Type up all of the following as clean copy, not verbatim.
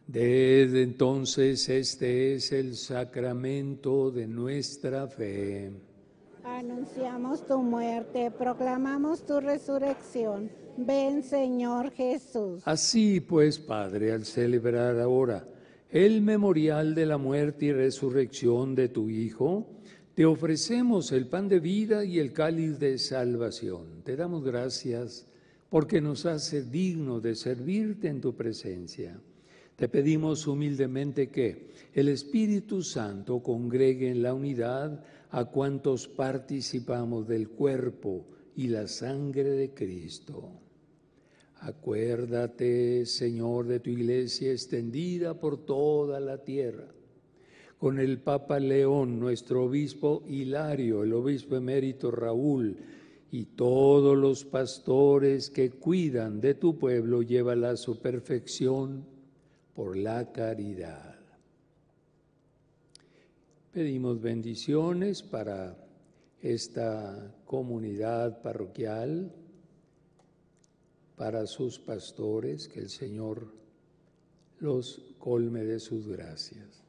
Desde entonces este es el sacramento de nuestra fe. Anunciamos tu muerte, proclamamos tu resurrección. Ven, Señor Jesús. Así pues, Padre, al celebrar ahora el memorial de la muerte y resurrección de tu Hijo, te ofrecemos el pan de vida y el cáliz de salvación. Te damos gracias porque nos hace dignos de servirte en tu presencia. Te pedimos humildemente que el Espíritu Santo congregue en la unidad a cuantos participamos del cuerpo y la sangre de Cristo. Acuérdate, Señor, de tu iglesia extendida por toda la tierra, con el Papa León, nuestro obispo Hilario, el obispo emérito Raúl y todos los pastores que cuidan de tu pueblo, llévala a su perfección por la caridad. Pedimos bendiciones para esta comunidad parroquial, para sus pastores, que el Señor los colme de sus gracias.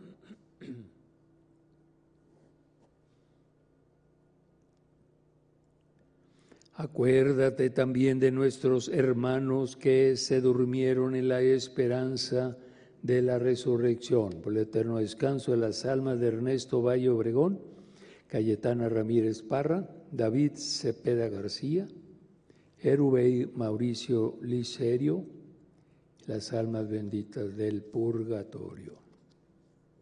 Acuérdate también de nuestros hermanos que se durmieron en la esperanza de la resurrección. Por el eterno descanso de las almas de Ernesto Valle Obregón, Cayetana Ramírez Parra, David Cepeda García, Herubey Mauricio Licerio, las almas benditas del purgatorio.